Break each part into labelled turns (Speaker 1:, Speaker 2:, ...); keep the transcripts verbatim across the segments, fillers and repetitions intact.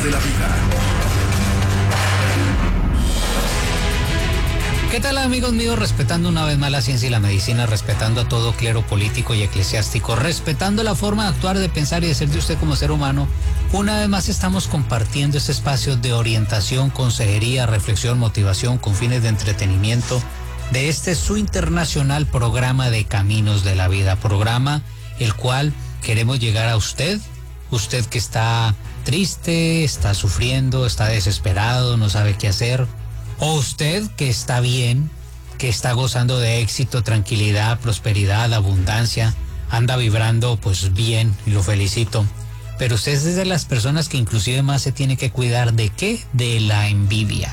Speaker 1: de la Vida.
Speaker 2: ¿Qué tal, amigos míos? Respetando una vez más la ciencia y la medicina, respetando a todo clero político y eclesiástico, respetando la forma de actuar, de pensar y de ser de usted como ser humano, una vez más estamos compartiendo este espacio de orientación, consejería, reflexión, motivación con fines de entretenimiento de este su internacional programa de Caminos de la Vida, programa el cual queremos llegar a usted, usted que está triste, está sufriendo, está desesperado, no sabe qué hacer, o usted que está bien, que está gozando de éxito, tranquilidad, prosperidad, abundancia, anda vibrando pues bien y lo felicito. Pero usted es de las personas que inclusive más se tiene que cuidar de ¿qué? De la envidia,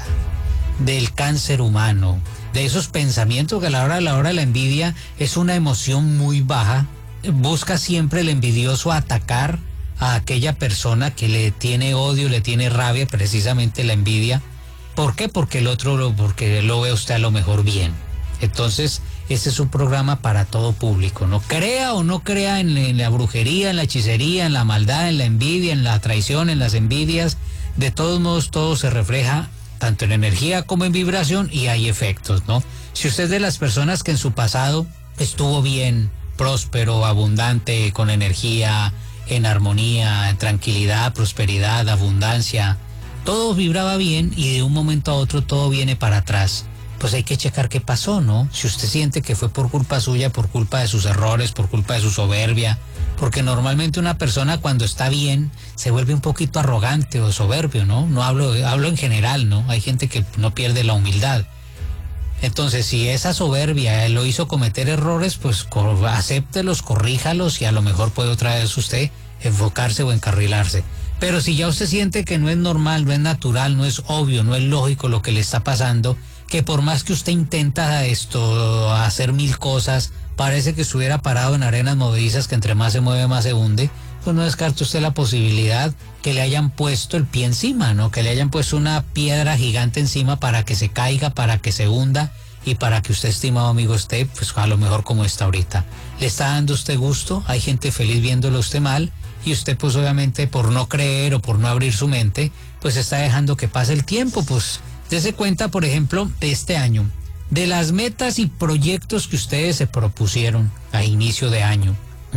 Speaker 2: del cáncer humano, de esos pensamientos que a la hora, a la hora de la envidia es una emoción muy baja. Busca siempre el envidioso atacar a aquella persona que le tiene odio, le tiene rabia, precisamente la envidia. ¿Por qué? Porque el otro, lo, porque lo ve usted a lo mejor bien. Entonces, este es un programa para todo público, ¿no? Crea o no crea en, en la brujería, en la hechicería, en la maldad, en la envidia, en la traición, en las envidias. De todos modos, todo se refleja tanto en energía como en vibración y hay efectos, ¿no? Si usted es de las personas que en su pasado estuvo bien, próspero, abundante, con energía, en armonía, en tranquilidad, prosperidad, abundancia, todo vibraba bien y de un momento a otro todo viene para atrás, pues hay que checar qué pasó, ¿no? Si usted siente que fue por culpa suya, por culpa de sus errores, por culpa de su soberbia, porque normalmente una persona cuando está bien se vuelve un poquito arrogante o soberbio, ¿no? No hablo, hablo en general, ¿no? Hay gente que no pierde la humildad. Entonces, si esa soberbia lo hizo cometer errores, pues acéptelos, corríjalos y a lo mejor puede otra vez usted enfocarse o encarrilarse. Pero si ya usted siente que no es normal, no es natural, no es obvio, no es lógico lo que le está pasando, que por más que usted intenta esto, hacer mil cosas, parece que estuviera parado en arenas movedizas que entre más se mueve más se hunde, pues no descarte usted la posibilidad que le hayan puesto el pie encima, ¿no? Que le hayan puesto una piedra gigante encima para que se caiga, para que se hunda y para que usted, estimado amigo, esté pues a lo mejor como está ahorita. ¿Le está dando usted gusto? Hay gente feliz viéndolo usted mal y usted pues obviamente por no creer o por no abrir su mente, pues está dejando que pase el tiempo. Pues dése cuenta, por ejemplo, de este año, de las metas y proyectos que ustedes se propusieron a inicio de año.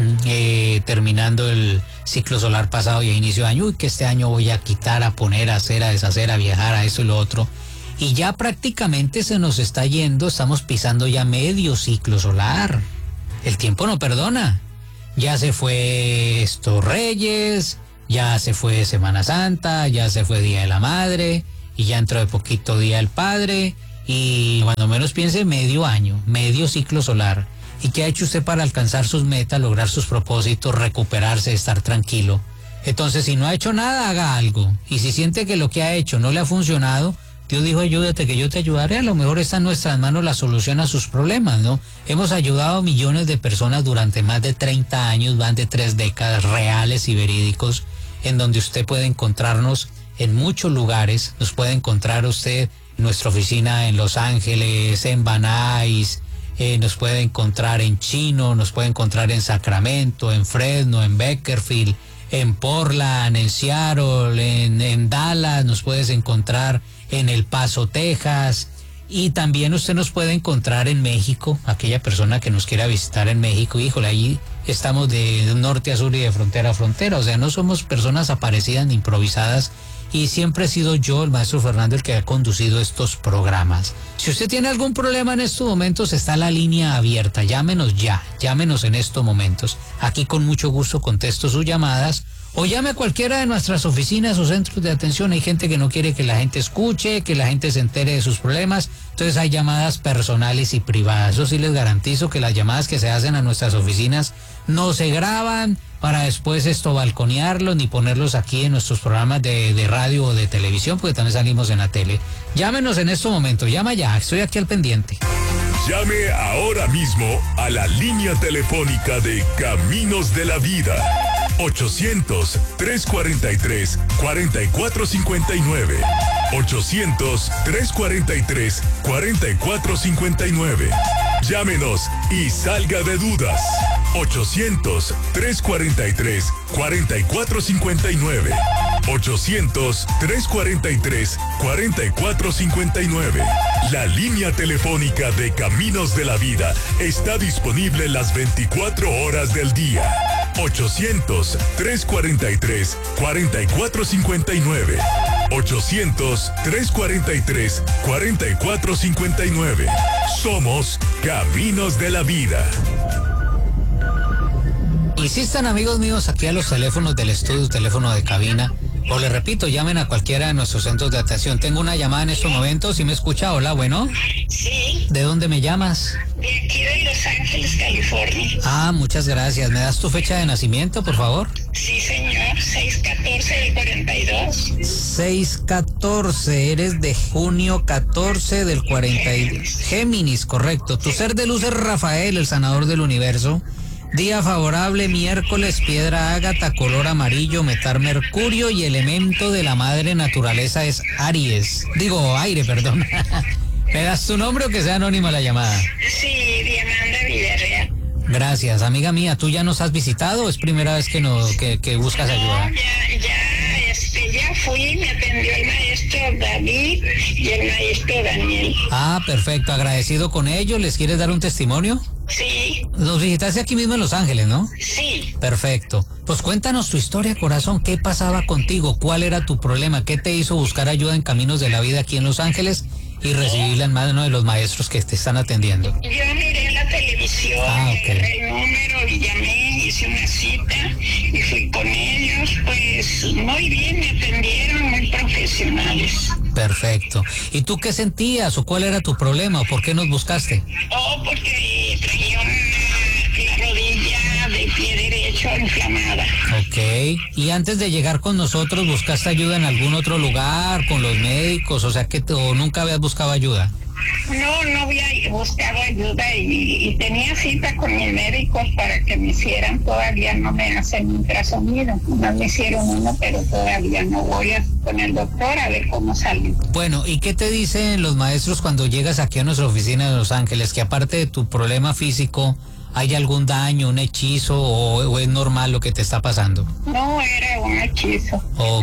Speaker 2: Eh, terminando el ciclo solar pasado y a inicio de año, uy, que este año voy a quitar, a poner, a hacer, a deshacer, a viajar, a eso y lo otro, y ya prácticamente se nos está yendo, estamos pisando ya medio ciclo solar, el tiempo no perdona, ya se fue estos Reyes, ya se fue Semana Santa, ya se fue Día de la Madre, y ya entró de poquito Día del Padre, y cuando menos piense medio año, medio ciclo solar. ¿Y qué ha hecho usted para alcanzar sus metas, lograr sus propósitos, recuperarse, estar tranquilo? Entonces, si no ha hecho nada, haga algo. Y si siente que lo que ha hecho no le ha funcionado, Dios dijo, ayúdate que yo te ayudaré. A lo mejor está en nuestras manos la solución a sus problemas, ¿no? Hemos ayudado a millones de personas durante más de treinta años, más de tres décadas reales y verídicos, en donde usted puede encontrarnos en muchos lugares. Nos puede encontrar usted en nuestra oficina en Los Ángeles, en Van Nuys, Eh, nos puede encontrar en Chino, nos puede encontrar en Sacramento, en Fresno, en Bakersfield, en Portland, en Seattle, en, en Dallas, nos puedes encontrar en El Paso, Texas, y también usted nos puede encontrar en México, aquella persona que nos quiera visitar en México, híjole, ahí estamos de norte a sur y de frontera a frontera, o sea, no somos personas aparecidas ni improvisadas, y siempre he sido yo, el maestro Fernando, el que ha conducido estos programas. Si usted tiene algún problema en estos momentos, está la línea abierta, llámenos ya, llámenos en estos momentos. Aquí con mucho gusto contesto sus llamadas, o llame a cualquiera de nuestras oficinas o centros de atención. Hay gente que no quiere que la gente escuche, que la gente se entere de sus problemas, entonces hay llamadas personales y privadas. Eso sí les garantizo que las llamadas que se hacen a nuestras oficinas no se graban para después esto balconearlos ni ponerlos aquí en nuestros programas de, de radio o de televisión, porque también salimos en la tele. Llámenos en estos momentos, llama ya, estoy aquí al pendiente.
Speaker 1: Llame ahora mismo a la línea telefónica de Caminos de la Vida. ochocientos, trescientos cuarenta y tres, cuarenta y cuatro cincuenta y nueve. ochocientos, trescientos cuarenta y tres, cuarenta y cuatro cincuenta y nueve. Llámenos y salga de dudas. ochocientos, trescientos cuarenta y tres, cuarenta y cuatro cincuenta y nueve. ochocientos, trescientos cuarenta y tres, cuarenta y cuatro cincuenta y nueve. La línea telefónica de Caminos de la Vida está disponible las veinticuatro horas del día. ochocientos, trescientos cuarenta y tres, cuarenta y cuatro cincuenta y nueve. ochocientos, trescientos cuarenta y tres, cuarenta y cuatro cincuenta y nueve. Somos Caminos de la Vida.
Speaker 2: Insistan, amigos míos, aquí a los teléfonos del estudio, teléfono de cabina. O les repito, llamen a cualquiera de nuestros centros de atención. Tengo una llamada en estos momentos. ¿Sí me escucha? Hola, bueno.
Speaker 3: Sí.
Speaker 2: ¿De dónde me llamas?
Speaker 3: De aquí de Los Ángeles, California.
Speaker 2: Ah, muchas gracias. ¿Me das tu fecha de nacimiento, por favor?
Speaker 3: Sí, señor. seis catorce del cuarenta y dos.
Speaker 2: seis catorce. Eres de junio catorce del cuarenta y dos. Géminis, correcto. Tu ser de luz es Rafael, el sanador del universo. Día favorable, miércoles, piedra ágata, color amarillo, metal mercurio y elemento de la madre naturaleza es Aries. Digo, aire, perdón. ¿Me das tu nombre o que sea anónima la llamada?
Speaker 3: Sí, Diamanda Villarreal.
Speaker 2: Gracias, amiga mía. ¿Tú ya nos has visitado o es primera vez que, no, que, que buscas ayuda?
Speaker 3: No, ya, ya, este, ya fui, me atendió el maestro David y el maestro Daniel.
Speaker 2: Ah, perfecto. Agradecido con ellos. ¿Les quieres dar un testimonio?
Speaker 3: Sí.
Speaker 2: Nos visitaste aquí mismo en Los Ángeles, ¿no?
Speaker 3: Sí.
Speaker 2: Perfecto. Pues cuéntanos tu historia, corazón. ¿Qué pasaba contigo? ¿Cuál era tu problema? ¿Qué te hizo buscar ayuda en Caminos de la Vida aquí en Los Ángeles y recibirla en mano de los maestros que te están atendiendo?
Speaker 3: Yo miré la televisión,
Speaker 2: ah, okay.
Speaker 3: agarré el número y llamé, hice una cita y fui con ellos. Pues muy bien, me atendieron, muy profesionales.
Speaker 2: Perfecto. ¿Y tú qué sentías o cuál era tu problema o por qué nos buscaste?
Speaker 3: Oh, porque traía una, la rodilla del pie derecho inflamada.
Speaker 2: Ok. ¿Y antes de llegar con nosotros buscaste ayuda en algún otro lugar, con los médicos? O sea, que o nunca habías buscado ayuda.
Speaker 3: No, no había buscado ayuda y, y tenía cita con mis médicos para que me hicieran. Todavía no me hacen ultrasonido. No me hicieron uno, pero todavía no voy a con el doctor a ver cómo sale.
Speaker 2: Bueno, ¿y qué te dicen los maestros cuando llegas aquí a nuestra oficina de Los Ángeles? Que aparte de tu problema físico, ¿hay algún daño, un hechizo o, o es normal lo que te está pasando?
Speaker 3: No, era un hechizo.
Speaker 2: Ok.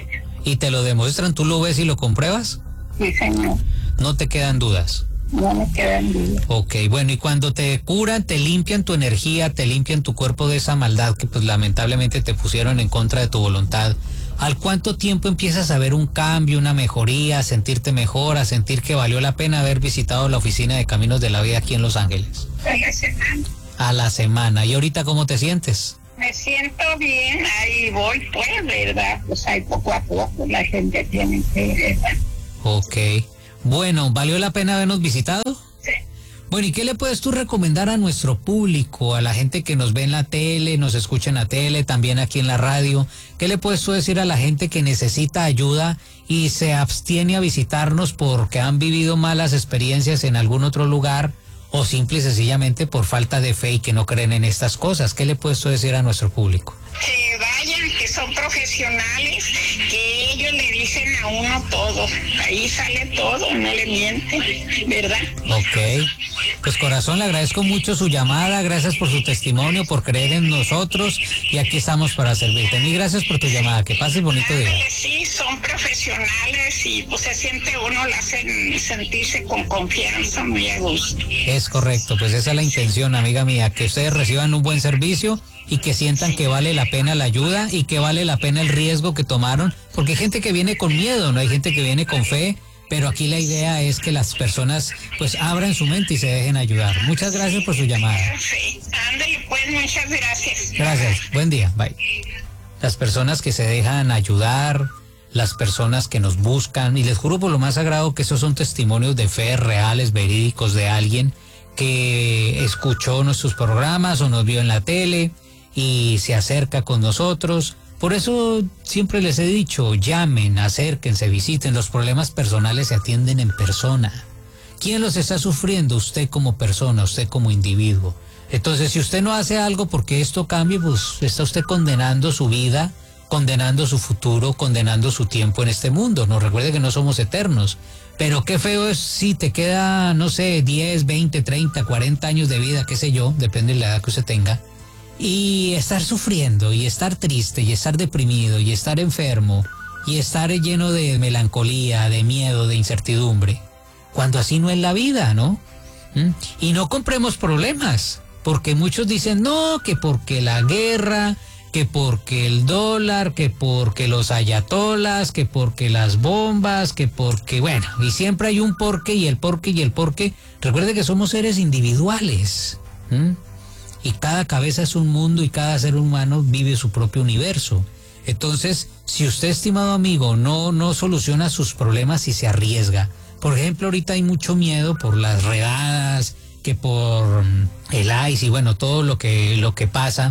Speaker 2: ¿Y te lo demuestran? ¿Tú lo ves y lo compruebas?
Speaker 3: Sí, señor.
Speaker 2: ¿No te quedan dudas?
Speaker 3: No me quedan dudas.
Speaker 2: Ok, bueno, y cuando te curan, te limpian tu energía, te limpian tu cuerpo de esa maldad que pues lamentablemente te pusieron en contra de tu voluntad. ¿Al cuánto tiempo empiezas a ver un cambio, una mejoría, a sentirte mejor, a sentir que valió la pena haber visitado la oficina de Caminos de la Vida aquí en Los Ángeles?
Speaker 3: A la semana.
Speaker 2: A la semana. ¿Y ahorita cómo te sientes?
Speaker 3: Me siento bien, ahí voy, pues, ¿verdad? Pues ahí poco a poco la gente tiene que, ¿verdad?
Speaker 2: Ok. Bueno, ¿valió la pena habernos visitado?
Speaker 3: Sí.
Speaker 2: Bueno, ¿y qué le puedes tú recomendar a nuestro público, a la gente que nos ve en la tele, nos escucha en la tele, también aquí en la radio? ¿Qué le puedes tú decir a la gente que necesita ayuda y se abstiene a visitarnos porque han vivido malas experiencias en algún otro lugar o simple y sencillamente por falta de fe y que no creen en estas cosas? ¿Qué le puedes tú decir a nuestro público?
Speaker 3: Que vayan, que son profesionales, que ellos le dicen a uno todo, ahí sale todo, no le mienten, ¿verdad?
Speaker 2: Ok, pues corazón, le agradezco mucho su llamada, gracias por su testimonio, por creer en nosotros y aquí estamos para servirte. Mil gracias por tu llamada, que pases bonito día.
Speaker 3: Sí, son profesionales y pues se siente uno, la hacen sentirse con confianza, muy a gusto.
Speaker 2: Es correcto, pues esa es la intención, amiga mía, que ustedes reciban un buen servicio y que sientan que vale la pena la ayuda y que vale la pena el riesgo que tomaron, porque hay gente que viene con miedo, no hay gente que viene con fe, pero aquí la idea es que las personas pues abran su mente y se dejen ayudar. Muchas gracias por su llamada.
Speaker 3: Sí, ándale pues, muchas gracias.
Speaker 2: Gracias, buen día, bye. Las personas que se dejan ayudar, las personas que nos buscan, y les juro por lo más sagrado que esos son testimonios de fe reales, verídicos de alguien que escuchó nuestros programas o nos vio en la tele y se acerca con nosotros. Por eso siempre les he dicho, llamen, acérquense, visiten. Los problemas personales se atienden en persona. ¿Quién los está sufriendo? Usted como persona, usted como individuo. Entonces, si usted no hace algo porque esto cambie, pues está usted condenando su vida, condenando su futuro, condenando su tiempo en este mundo. No, recuerde que no somos eternos. Pero qué feo es si te queda, no sé, diez, veinte, treinta, cuarenta años de vida, qué sé yo, depende de la edad que usted tenga, y estar sufriendo, y estar triste, y estar deprimido, y estar enfermo, y estar lleno de melancolía, de miedo, de incertidumbre, cuando así no es la vida, ¿no? ¿Mm? Y no compremos problemas, porque muchos dicen, no, que porque la guerra, que porque el dólar, que porque los ayatolas, que porque las bombas, que porque, bueno, y siempre hay un porqué y el porqué y el porqué. Recuerde que somos seres individuales, ¿m? Y cada cabeza es un mundo y cada ser humano vive su propio universo. Entonces, si usted, estimado amigo, no, no soluciona sus problemas y se arriesga, por ejemplo, ahorita hay mucho miedo por las redadas, que por el ICE y bueno, todo lo que, lo que pasa,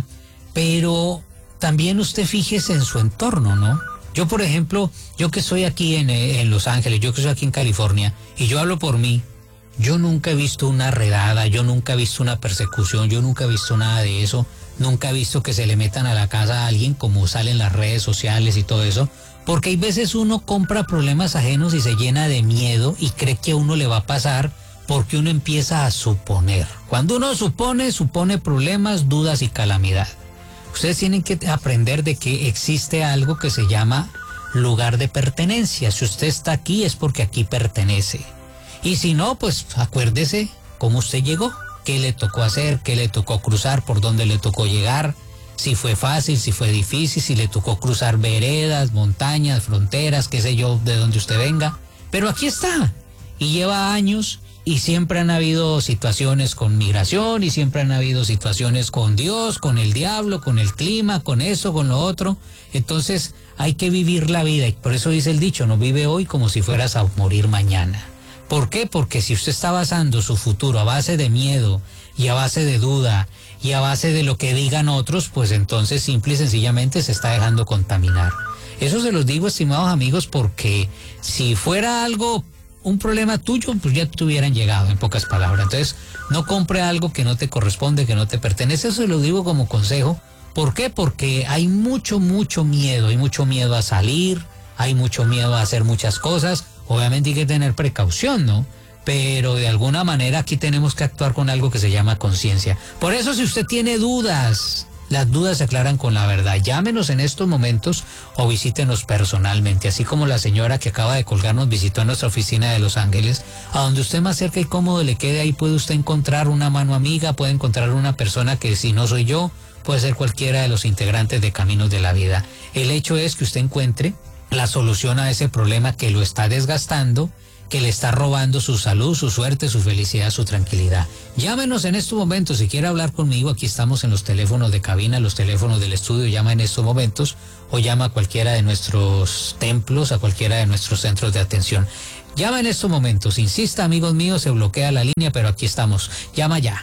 Speaker 2: pero también usted fíjese en su entorno, ¿no? Yo, por ejemplo, yo que estoy aquí en, en Los Ángeles, yo que estoy aquí en California, y yo hablo por mí, yo nunca he visto una redada, yo nunca he visto una persecución, yo nunca he visto nada de eso, nunca he visto que se le metan a la casa a alguien como salen las redes sociales y todo eso, porque hay veces uno compra problemas ajenos y se llena de miedo y cree que a uno le va a pasar porque uno empieza a suponer. Cuando uno supone, supone problemas, dudas y calamidad. Ustedes tienen que aprender de que existe algo que se llama lugar de pertenencia. Si usted está aquí es porque aquí pertenece. Y si no, pues acuérdese cómo usted llegó, qué le tocó hacer, qué le tocó cruzar, por dónde le tocó llegar, si fue fácil, si fue difícil, si le tocó cruzar veredas, montañas, fronteras, qué sé yo, de donde usted venga. Pero aquí está, y lleva años. Y siempre han habido situaciones con migración, y siempre han habido situaciones con Dios, con el diablo, con el clima, con eso, con lo otro. Entonces hay que vivir la vida, y por eso dice el dicho, no vive hoy como si fueras a morir mañana. ¿Por qué? Porque si usted está basando su futuro a base de miedo, y a base de duda, y a base de lo que digan otros, pues entonces simple y sencillamente se está dejando contaminar. Eso se los digo, estimados amigos, porque si fuera algo, un problema tuyo, pues ya te hubieran llegado, en pocas palabras. Entonces, no compre algo que no te corresponde, que no te pertenece. Eso se lo digo como consejo. ¿Por qué? Porque hay mucho, mucho miedo. Hay mucho miedo a salir, hay mucho miedo a hacer muchas cosas. Obviamente hay que tener precaución, ¿no? Pero de alguna manera aquí tenemos que actuar con algo que se llama conciencia. Por eso, si usted tiene dudas, las dudas se aclaran con la verdad. Llámenos en estos momentos o visítenos personalmente, así como la señora que acaba de colgar nos visitó en nuestra oficina de Los Ángeles. A donde usted más cerca y cómodo le quede, ahí puede usted encontrar una mano amiga, puede encontrar una persona que, si no soy yo, puede ser cualquiera de los integrantes de Caminos de la Vida. El hecho es que usted encuentre la solución a ese problema que lo está desgastando, que le está robando su salud, su suerte, su felicidad, su tranquilidad. Llámenos en estos momentos. Si quiere hablar conmigo, aquí estamos en los teléfonos de cabina, los teléfonos del estudio. Llama en estos momentos o llama a cualquiera de nuestros templos, a cualquiera de nuestros centros de atención. Llama en estos momentos. Insista, amigos míos, se bloquea la línea, pero aquí estamos. Llama ya.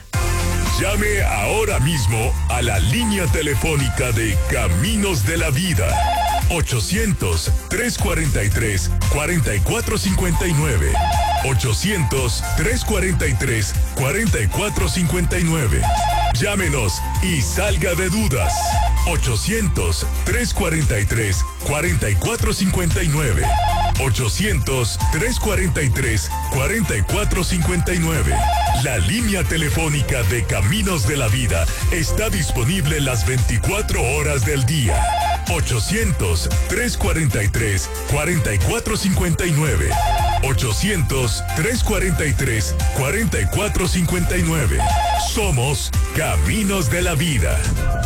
Speaker 1: Llame ahora mismo a la línea telefónica de Caminos de la Vida. ochocientos, tres cuarenta y tres, cuarenta y cuatro cincuenta y nueve. ochocientos, tres cuarenta y tres, cuarenta y cuatro cincuenta y nueve. Llámenos y salga de dudas. ochocientos, tres cuarenta y tres, cuarenta y cuatro cincuenta y nueve. ochocientos, tres cuarenta y tres, cuarenta y cuatro cincuenta y nueve. La línea telefónica de Caminos de la Vida está disponible las veinticuatro horas del día. ochocientos, tres cuarenta y tres, cuarenta y cuatro cincuenta y nueve. ochocientos, tres cuarenta y tres, cuarenta y cuatro cincuenta y nueve. Somos Caminos de la Vida.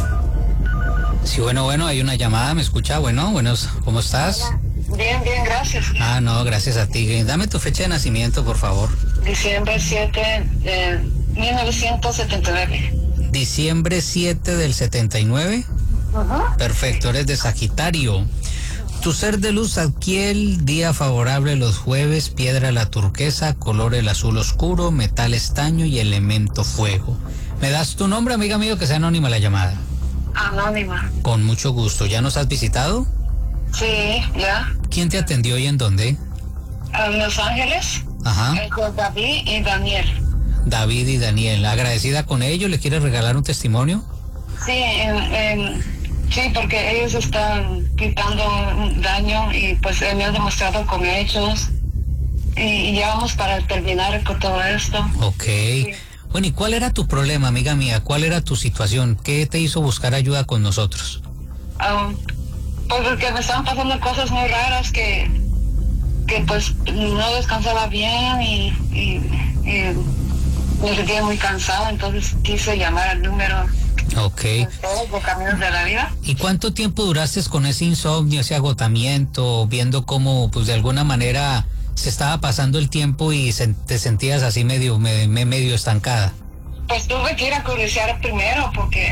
Speaker 2: Sí, bueno, bueno, hay una llamada, ¿me escucha? Bueno, buenos, ¿cómo estás?
Speaker 3: Bien, bien, gracias.
Speaker 2: Ah, no, gracias a ti. Dame tu fecha de nacimiento, por favor.
Speaker 3: Diciembre siete de mil novecientos setenta y nueve.
Speaker 2: Diciembre siete del setenta y nueve.
Speaker 3: Uh-huh.
Speaker 2: Perfecto, eres de Sagitario. Tu ser de luz Zadkiel, día favorable los jueves, piedra la turquesa, color el azul oscuro, metal estaño y elemento fuego. ¿Me das tu nombre, amiga mío, que sea anónima la llamada?
Speaker 3: Anónima.
Speaker 2: Con mucho gusto. ¿Ya nos has visitado?
Speaker 3: Sí, ya.
Speaker 2: ¿Quién te atendió y en dónde?
Speaker 3: En Los Ángeles.
Speaker 2: Ajá.
Speaker 3: Eh, con David y Daniel.
Speaker 2: David y Daniel. ¿Agradecida con ellos? ¿Le quieres regalar un testimonio?
Speaker 3: Sí, en, en, sí, porque ellos están quitando un daño y pues me han demostrado con hechos. Y, y ya vamos para terminar con todo esto.
Speaker 2: Ok.
Speaker 3: Sí.
Speaker 2: Bueno, ¿y cuál era tu problema, amiga mía? ¿Cuál era tu situación? ¿Qué te hizo buscar ayuda con nosotros?
Speaker 3: Um, pues porque me estaban pasando cosas muy raras que, que pues no descansaba bien y, y, y me sentía muy cansado, entonces quise llamar al número
Speaker 2: Ok.
Speaker 3: de Caminos de la Vida.
Speaker 2: ¿Y cuánto tiempo duraste con ese insomnio, ese agotamiento, viendo cómo, pues de alguna manera se estaba pasando el tiempo y se, te sentías así medio, me, me, medio estancada?
Speaker 3: Pues tuve que ir a curiosear primero porque,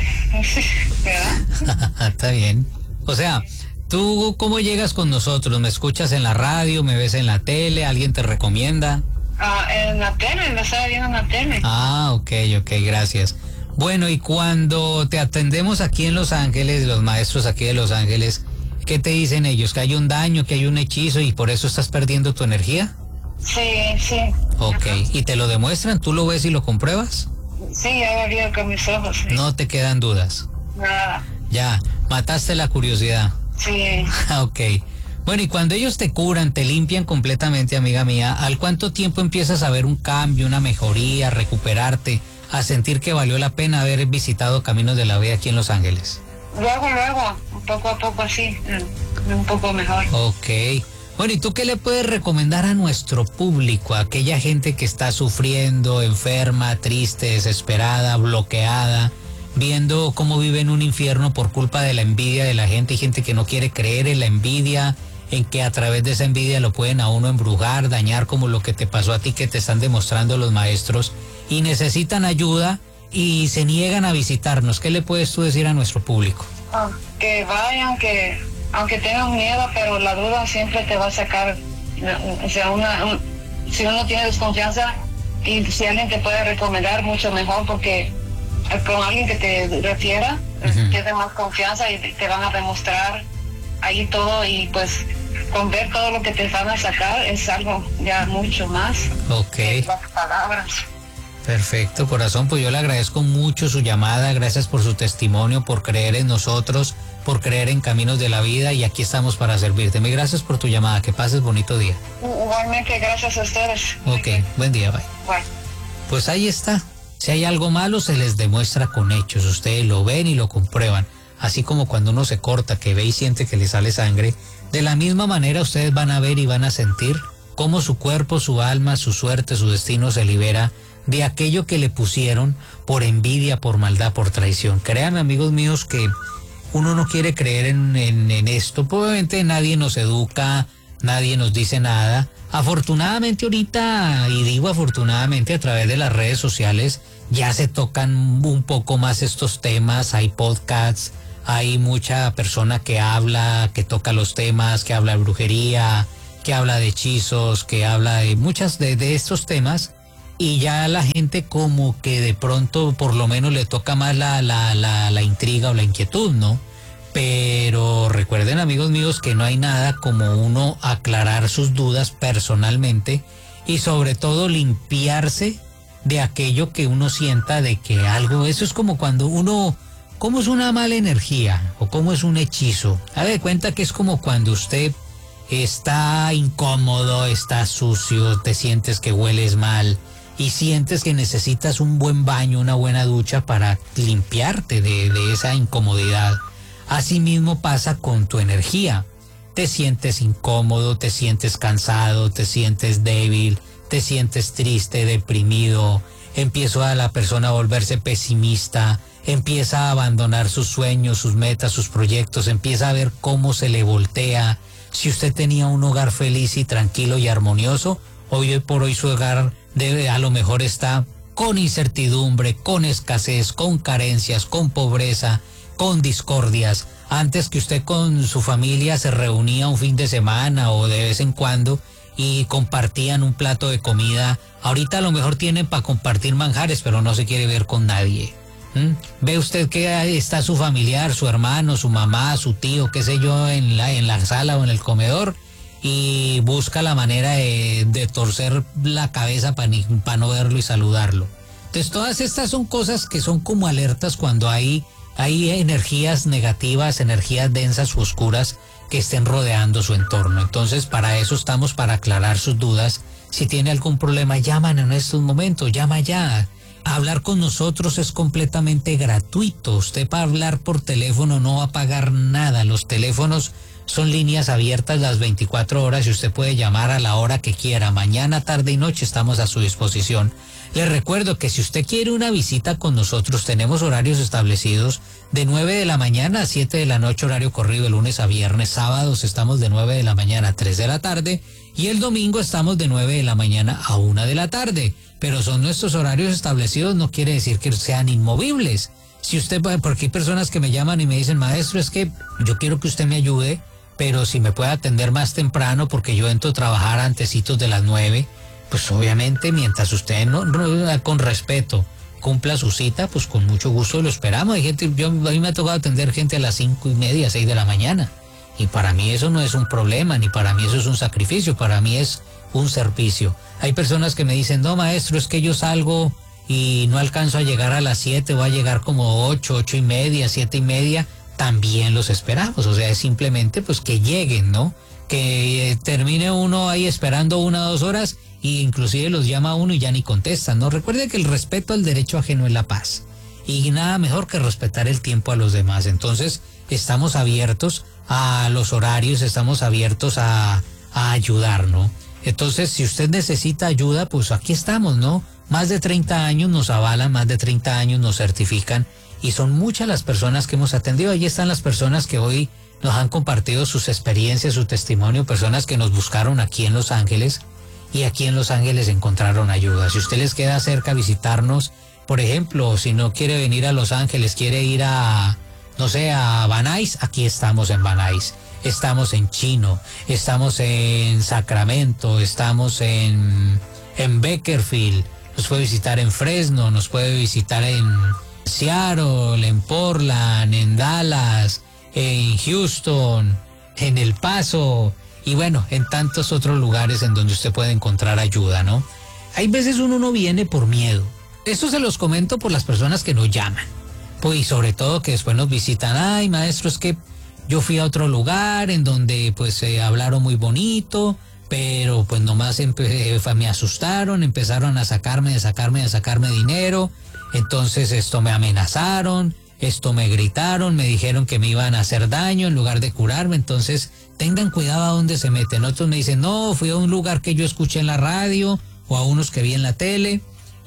Speaker 3: ¿verdad?
Speaker 2: Está bien. O sea, ¿tú cómo llegas con nosotros? ¿Me escuchas en la radio, me ves en la tele, alguien te recomienda?
Speaker 3: Ah, en la tele, me estaba viendo en la tele.
Speaker 2: Ah, ok, ok, gracias. Bueno, y cuando te atendemos aquí en Los Ángeles, los maestros aquí de Los Ángeles, ¿qué te dicen ellos? ¿Que hay un daño, que hay un hechizo y por eso estás perdiendo tu energía?
Speaker 3: Sí, sí.
Speaker 2: Ok, ¿y te lo demuestran? ¿Tú lo ves y lo compruebas?
Speaker 3: Sí, ya lo vi con mis ojos. Sí.
Speaker 2: No te quedan dudas.
Speaker 3: Nada.
Speaker 2: Ya, mataste la curiosidad.
Speaker 3: Sí.
Speaker 2: Ok. Bueno, y cuando ellos te curan, te limpian completamente, amiga mía, ¿al cuánto tiempo empiezas a ver un cambio, una mejoría, a recuperarte, a sentir que valió la pena haber visitado Caminos de la Vida aquí en Los Ángeles?
Speaker 3: Luego, luego, poco a poco así, un poco mejor.
Speaker 2: Ok. Bueno, ¿y tú qué le puedes recomendar a nuestro público, a aquella gente que está sufriendo, enferma, triste, desesperada, bloqueada, viendo cómo vive en un infierno por culpa de la envidia de la gente? Hay gente que no quiere creer en la envidia, en que a través de esa envidia lo pueden a uno embrujar, dañar, como lo que te pasó a ti, que te están demostrando los maestros, y necesitan ayuda y se niegan a visitarnos. ¿Qué le puedes tú decir a nuestro público?
Speaker 3: Ah, que vayan, que aunque tengan miedo, pero la duda siempre te va a sacar. O sea, una, un, si uno tiene desconfianza y si alguien te puede recomendar, mucho mejor, porque con alguien que te refiera, uh-huh, tienes más confianza y te van a demostrar ahí todo, y pues con ver todo lo que te van a sacar es algo ya mucho más.
Speaker 2: Ok.
Speaker 3: Que las palabras.
Speaker 2: Perfecto, corazón, pues yo le agradezco mucho su llamada, gracias por su testimonio, por creer en nosotros, por creer en Caminos de la Vida, y aquí estamos para servirte. Mil gracias por tu llamada, que pases bonito día.
Speaker 3: Igualmente, gracias a ustedes.
Speaker 2: Ok, buen día, bye.
Speaker 3: Bye.
Speaker 2: Pues ahí está, si hay algo malo se les demuestra con hechos, ustedes lo ven y lo comprueban, así como cuando uno se corta, que ve y siente que le sale sangre, de la misma manera ustedes van a ver y van a sentir cómo su cuerpo, su alma, su suerte, su destino se libera de aquello que le pusieron por envidia, por maldad, por traición. Créanme, amigos míos, que uno no quiere creer en, en, en esto. Obviamente nadie nos educa, nadie nos dice nada. Afortunadamente ahorita, y digo afortunadamente, a través de las redes sociales ya se tocan un poco más estos temas. Hay podcasts, hay mucha persona que habla, que toca los temas, que habla de brujería, que habla de hechizos, que habla de muchas de, de estos temas. Y ya la gente como que de pronto por lo menos le toca más la, la, la, la intriga o la inquietud, ¿no? Pero recuerden, amigos míos, que no hay nada como uno aclarar sus dudas personalmente y sobre todo limpiarse de aquello que uno sienta de que algo, eso es como cuando uno, ¿cómo es una mala energía o cómo es un hechizo? Haga de cuenta que es como cuando usted está incómodo, está sucio, te sientes que hueles mal y sientes que necesitas un buen baño, una buena ducha para limpiarte de, de esa incomodidad. Así mismo pasa con tu energía. Te sientes incómodo, te sientes cansado, te sientes débil, te sientes triste, deprimido, empieza a la persona a volverse pesimista, empieza a abandonar sus sueños, sus metas, sus proyectos, empieza a ver cómo se le voltea. Si usted tenía un hogar feliz y tranquilo y armonioso, hoy por hoy su hogar debe, a lo mejor está con incertidumbre, con escasez, con carencias, con pobreza, con discordias. Antes que usted con su familia se reunía un fin de semana o de vez en cuando y compartían un plato de comida, ahorita a lo mejor tienen para compartir manjares, pero no se quiere ver con nadie. ¿Mm? Ve usted que está su familiar, su hermano, su mamá, su tío, qué sé yo, en la, en la sala o en el comedor, y busca la manera de, de torcer la cabeza para pa no verlo y saludarlo. Entonces todas estas son cosas que son como alertas cuando hay, hay energías negativas, energías densas u oscuras que estén rodeando su entorno. Entonces para eso estamos, para aclarar sus dudas. Si tiene algún problema, llaman en estos momentos, llama ya. Hablar con nosotros es completamente gratuito. Usted para hablar por teléfono no va a pagar nada. Los teléfonos son líneas abiertas las veinticuatro horas y usted puede llamar a la hora que quiera. Mañana, tarde y noche estamos a su disposición. Le recuerdo que si usted quiere una visita con nosotros, tenemos horarios establecidos de nueve de la mañana a siete de la noche, horario corrido, de lunes a viernes. Sábados estamos de nueve de la mañana a tres de la tarde y el domingo estamos de nueve de la mañana a una de la tarde. Pero son nuestros horarios establecidos, no quiere decir que sean inmovibles. Si usted, porque hay personas que me llaman y me dicen, maestro, es que yo quiero que usted me ayude, pero si me puede atender más temprano porque yo entro a trabajar antecitos de las nueve, pues obviamente mientras usted no, no con respeto cumpla su cita, pues con mucho gusto lo esperamos. Hay gente, yo, a mí me ha tocado atender gente a las cinco y media, seis de la mañana, y para mí eso no es un problema, ni para mí eso es un sacrificio, para mí es un servicio. Hay personas que me dicen, no maestro, es que yo salgo y no alcanzo a llegar a las siete, voy a llegar como ocho, ocho y media, siete y media, también los esperamos. O sea, es simplemente pues que lleguen, ¿no? Que eh, termine uno ahí esperando una o dos horas y inclusive los llama a uno y ya ni contestan, ¿no? Recuerde que el respeto al derecho ajeno es la paz y nada mejor que respetar el tiempo a los demás. Entonces estamos abiertos a los horarios, estamos abiertos a, a ayudar, ¿no? Entonces, si usted necesita ayuda, pues aquí estamos, ¿no? Más de treinta años nos avalan, más de treinta años nos certifican y son muchas las personas que hemos atendido. Ahí están las personas que hoy nos han compartido sus experiencias, su testimonio, personas que nos buscaron aquí en Los Ángeles y aquí en Los Ángeles encontraron ayuda. Si usted les queda cerca visitarnos, por ejemplo, si no quiere venir a Los Ángeles, quiere ir a, no sé, a Van Nuys, aquí estamos en Van Nuys. Estamos en Chino, estamos en Sacramento, estamos en, en Bakersfield, nos puede visitar en Fresno, nos puede visitar en Seattle, en Portland, en Dallas, en Houston, en El Paso y bueno, en tantos otros lugares en donde usted puede encontrar ayuda, ¿no? Hay veces uno no viene por miedo. Esto se los comento por las personas que nos llaman, pues, y sobre todo que después nos visitan. Ay, maestro, es que yo fui a otro lugar en donde pues eh, hablaron muy bonito, pero pues nomás me asustaron, empezaron a sacarme, a sacarme, a sacarme dinero, entonces esto me amenazaron, esto me gritaron, me dijeron que me iban a hacer daño en lugar de curarme. Entonces tengan cuidado a dónde se meten. Otros me dicen, no, fui a un lugar que yo escuché en la radio o a unos que vi en la tele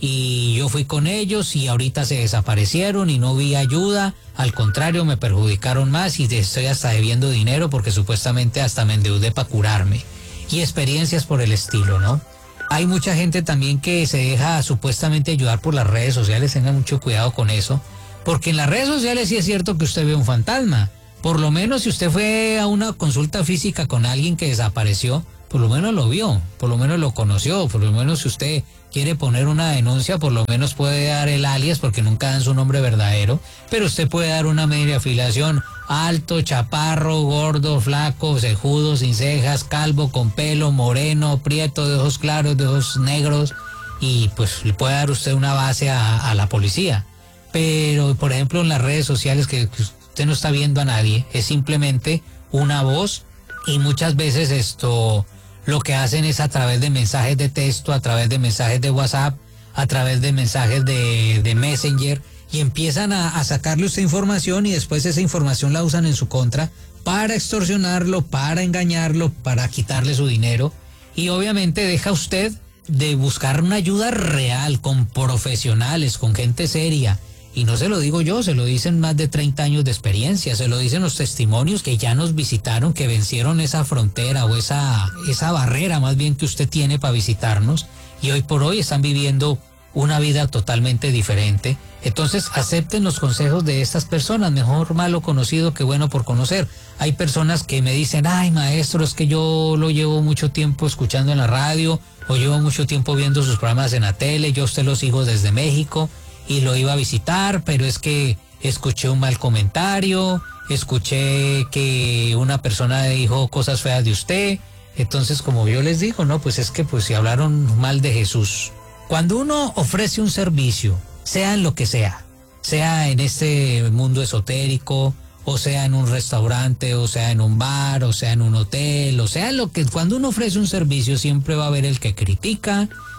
Speaker 2: y yo fui con ellos y ahorita se desaparecieron y no vi ayuda, al contrario me perjudicaron más y estoy hasta debiendo dinero porque supuestamente hasta me endeudé para curarme y experiencias por el estilo, ¿no? Hay mucha gente también que se deja supuestamente ayudar por las redes sociales, tengan mucho cuidado con eso, porque en las redes sociales sí es cierto que usted ve un fantasma, por lo menos si usted fue a una consulta física con alguien que desapareció, por lo menos lo vio, por lo menos lo conoció, por lo menos si usted quiere poner una denuncia, por lo menos puede dar el alias porque nunca dan su nombre verdadero, pero usted puede dar una media afiliación, alto, chaparro, gordo, flaco, cejudo, sin cejas, calvo, con pelo, moreno, prieto, de ojos claros, de ojos negros, y pues le puede dar usted una base a, a la policía. Pero, por ejemplo, en las redes sociales que usted no está viendo a nadie, es simplemente una voz y muchas veces esto lo que hacen es a través de mensajes de texto, a través de mensajes de WhatsApp, a través de mensajes de, de Messenger y empiezan a, a sacarle usted información y después esa información la usan en su contra para extorsionarlo, para engañarlo, para quitarle su dinero y obviamente deja usted de buscar una ayuda real con profesionales, con gente seria. Y no se lo digo yo, se lo dicen más de treinta años de experiencia, se lo dicen los testimonios que ya nos visitaron, que vencieron esa frontera o esa, esa barrera más bien que usted tiene para visitarnos y hoy por hoy están viviendo una vida totalmente diferente. Entonces acepten los consejos de estas personas, mejor malo conocido que bueno por conocer. Hay personas que me dicen, ay maestro, es que yo lo llevo mucho tiempo escuchando en la radio o llevo mucho tiempo viendo sus programas en la tele, yo a usted lo sigo desde México y lo iba a visitar, pero es que escuché un mal comentario, escuché que una persona dijo cosas feas de usted. Entonces, como yo les digo, no, pues es que pues si hablaron mal de Jesús. Cuando uno ofrece un servicio, sea en lo que sea, sea en este mundo esotérico, o sea en un restaurante, o sea en un bar, o sea en un hotel, o sea lo que, cuando uno ofrece un servicio siempre va a haber el que critica,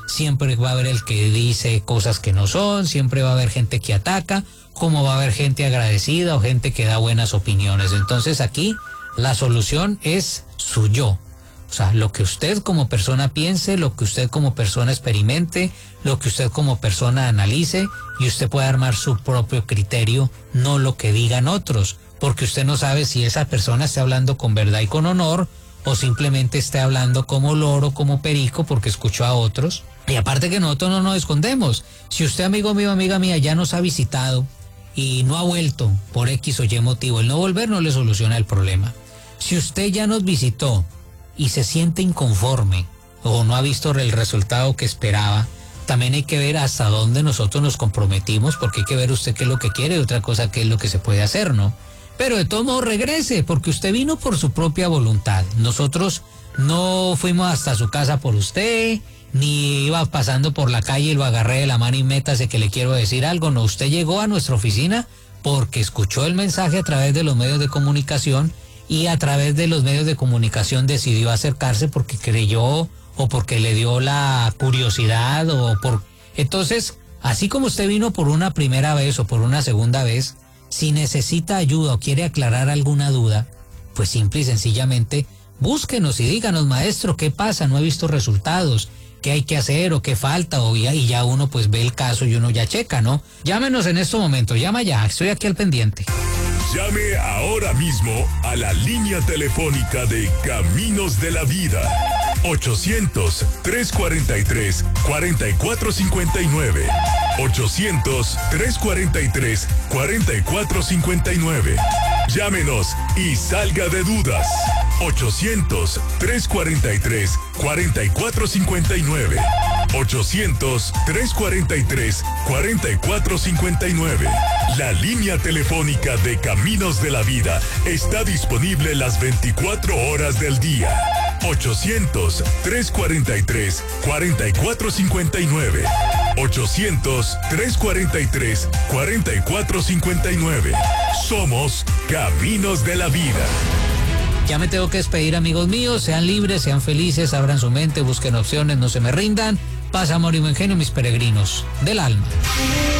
Speaker 2: siempre va a haber el que dice cosas que no son, siempre va a haber gente que ataca, como va a haber gente agradecida o gente que da buenas opiniones. Entonces aquí la solución es su yo. O sea, lo que usted como persona piense, lo que usted como persona experimente, lo que usted como persona analice, y usted puede armar su propio criterio, no lo que digan otros, porque usted no sabe si esa persona está hablando con verdad y con honor, o simplemente está hablando como loro, como perico, porque escuchó a otros. Y aparte que nosotros no nos escondemos. Si usted, amigo mío, amiga mía, ya nos ha visitado y no ha vuelto por X o Y motivo, el no volver no le soluciona el problema. Si usted ya nos visitó y se siente inconforme o no ha visto el resultado que esperaba, también hay que ver hasta dónde nosotros nos comprometimos, porque hay que ver usted qué es lo que quiere y otra cosa qué es lo que se puede hacer, ¿no? Pero de todos modos regrese, porque usted vino por su propia voluntad. Nosotros no fuimos hasta su casa por usted, ni iba pasando por la calle y lo agarré de la mano y métase que le quiero decir algo. No, usted llegó a nuestra oficina porque escuchó el mensaje a través de los medios de comunicación, y a través de los medios de comunicación decidió acercarse porque creyó o porque le dio la curiosidad o por... Entonces, así como usted vino por una primera vez o por una segunda vez, si necesita ayuda o quiere aclarar alguna duda, pues simple y sencillamente búsquenos y díganos, maestro, ¿qué pasa? No he visto resultados, ¿qué hay que hacer o qué falta? O ya, y ya uno pues ve el caso y uno ya checa, ¿no? Llámenos en estos momentos, llama ya, estoy aquí al pendiente.
Speaker 1: Llame ahora mismo a la línea telefónica de Caminos de la Vida. ochocientos, tres cuarenta y tres, cuarenta y cuatro cincuenta y nueve. ochocientos, tres cuarenta y tres, cuarenta y cuatro cincuenta y nueve. Llámenos y salga de dudas. ochocientos, tres cuarenta y tres, cuarenta y cuatro cincuenta y nueve. ochocientos, tres cuarenta y tres, cuarenta y cuatro cincuenta y nueve. La línea telefónica de Caminos de la Vida está disponible las veinticuatro horas del día. ochocientos, tres cuarenta y tres, cuarenta y cuatro cincuenta y nueve. ochocientos, tres cuarenta y tres, cuarenta y cuatro cincuenta y nueve. Somos Caminos de la Vida.
Speaker 2: Ya me tengo que despedir, amigos míos. Sean libres, sean felices, abran su mente, busquen opciones, no se me rindan. Paz, amor y buen genio, mis peregrinos del alma.